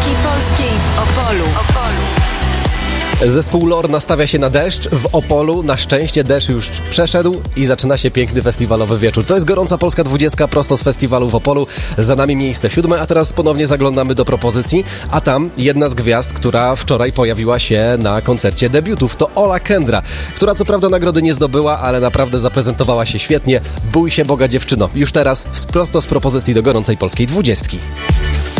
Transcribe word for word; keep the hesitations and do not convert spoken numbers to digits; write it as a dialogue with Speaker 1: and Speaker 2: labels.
Speaker 1: Dwudziestki Polskiej w Opolu. Opolu.
Speaker 2: Zespół Lore nastawia się na deszcz w Opolu. Na szczęście deszcz już przeszedł i zaczyna się piękny festiwalowy wieczór. To jest Gorąca Polska dwudziestka prosto z festiwalu w Opolu. Za nami miejsce siódme, a teraz ponownie zaglądamy do propozycji. A tam jedna z gwiazd, która wczoraj pojawiła się na koncercie debiutów. To Ola Kendra, która co prawda nagrody nie zdobyła, ale naprawdę zaprezentowała się świetnie. Bój się Boga, dziewczyno. Już teraz prosto z propozycji do Gorącej Polskiej dwudziestki.